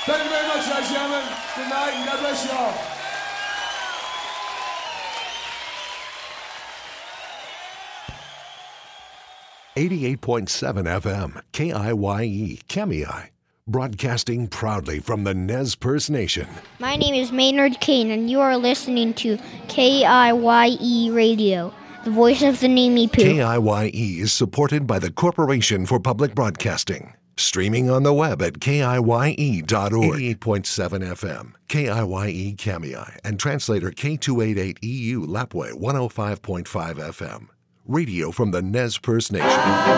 Thank you very much, ladies and gentlemen. Good night and God bless you all. .7 FM, KIYE, Kemei, broadcasting proudly from the Nez Perce Nation. My name is Maynard Kane, and you are listening to KIYE Radio, the voice of the Nimi Poo. KIYE is supported by the Corporation for Public Broadcasting. Streaming on the web at kiye.org. 88.7 FM, KIYE Kemei, and translator K288EU Lapwai 105.5 FM. Radio from the Nez Perce Nation.